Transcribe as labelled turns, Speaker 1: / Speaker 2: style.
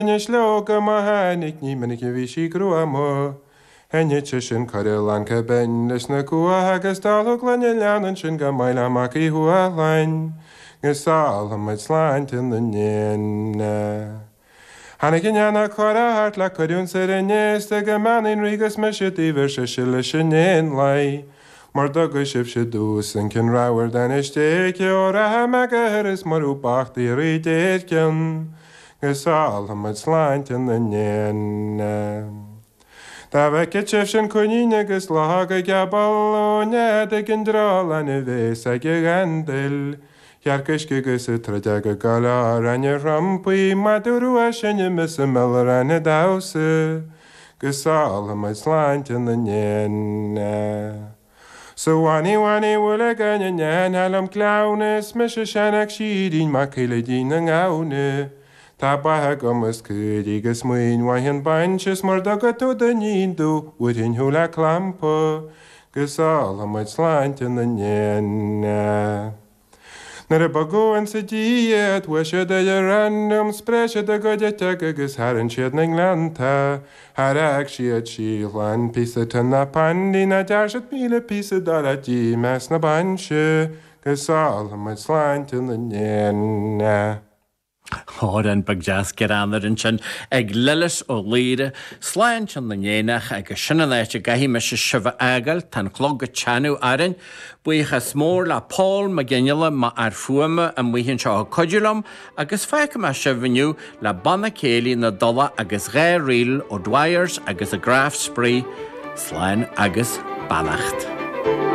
Speaker 1: Slóga má hánig ní minic bhí grua mó. Henne sin choireán go ben leis na cua agus dáthg lenne leanan sin go maiile amach í thuáin, gus sáil muid sláint in na néana. Hannig gneanna choirthart le chuún sa rénéasta go meanaon rigus me si tíhar se lei sin néon lei, mar dogus sib se dús an cin ráhar den istéice ó rathe me gothras marú bachtaí rí déircin, gus sáil muid sláint in na néana. Tá bheith tíh sin chuoine agus láthaga gabal ó nead ag an drá lena bhés ag gandil, Chearcas gus a tride go gala ranne rampaí madúú a sinne mis a miller ranna dása, gus sála mai sláint in na néana. So bhaine bhfuil ganne nean helam clánas me se seanach siadín má chéile dí na ngána. Tá bathe gomas cuid gus muoin waithin bainses mar dogad tú da níú uirinn thula clampa, gus sála mai sláint in na néana. Nar a bagóin sa díiad weise de random spréise de goide agus haran siad na Nglanta, Harag siad sílan písa tan na pandí na dearsead míle písa dal a dí mes na bainse, gus sála mai sláint in na néana.
Speaker 2: Háran bag jazz gerannar in sin ag lilis ó líre, sláint an na néanach agus sinna leite gaihí me se sibh agal tan chlog a teanú arin, buíchas mór le Paul McGinniala má ar fuama a muhinn seo codúlam agus feice me sibhniu le banna céalaí na dola agus ré riil ó Dwyers agus a Graf Spree, sláin agus bannacht.